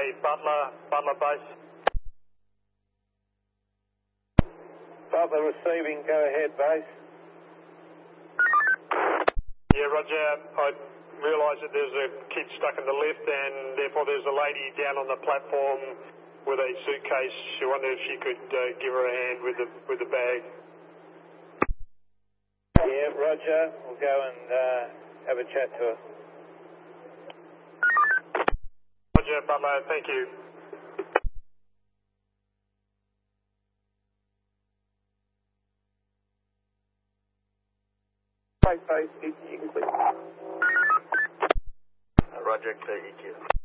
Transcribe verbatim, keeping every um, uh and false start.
Butler, Butler base. Butler receiving, go ahead, base. Yeah, Roger. I realised that there's a kid stuck in the lift and therefore there's a lady down on the platform with a suitcase. She wondered if she could uh, give her a hand with the, with the bag. Yeah, Roger. We'll go and uh, have a chat to her. Roger, Butler. Thank you. Base, base, you can click. Roger, E Q.